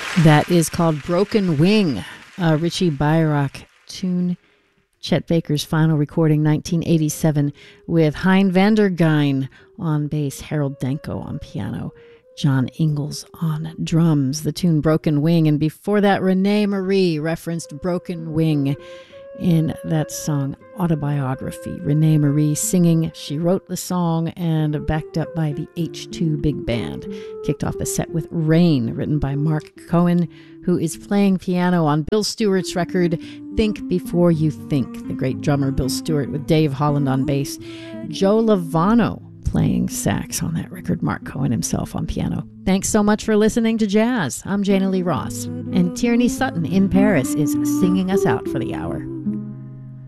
That is called Broken Wing, a Richie Bayrock tune. Chet Baker's final recording, 1987, with Hein van der Geyn on bass, Harold Danko on piano, John Ingalls on drums. The tune Broken Wing, and before that, Renee Marie referenced Broken Wing in that song Autobiography. Renee Marie singing. She wrote the song and backed up by the H2 Big Band. Kicked off the set with Rain, written by Mark Cohen, who is playing piano on Bill Stewart's record Think Before You Think. The great drummer Bill Stewart with Dave Holland on bass. Joe Lovano playing sax on that record. Mark Cohen himself on piano. Thanks so much for listening to Jazz. I'm Jana Lee Ross, and Tierney Sutton in Paris is singing us out for the hour.